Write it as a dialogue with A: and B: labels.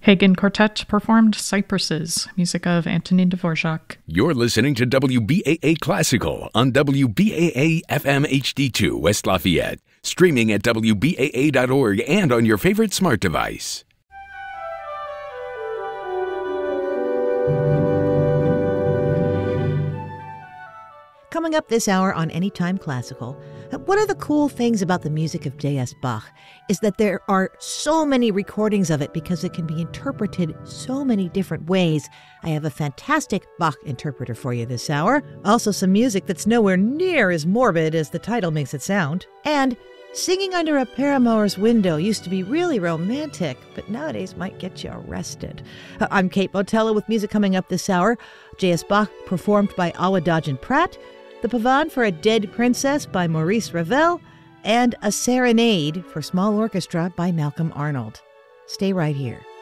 A: Hagen Quartet performed Cypresses, music of Antonin Dvorak.
B: You're listening to WBAA Classical on WBAA FM HD2 West Lafayette, streaming at WBAA.org and on your favorite smart device.
C: Coming up this hour on Anytime Classical, one of the cool things about the music of J.S. Bach is that there are so many recordings of it because it can be interpreted so many different ways. I have a fantastic Bach interpreter for you this hour. Also some music that's nowhere near as morbid as the title makes it sound. And singing under a paramour's window used to be really romantic, but nowadays might get you arrested. I'm Kate Botella with music coming up this hour. J.S. Bach performed by Awadagin Pratt, The Pavane for a Dead Princess by Maurice Ravel, and A Serenade for Small Orchestra by Malcolm Arnold. Stay right here.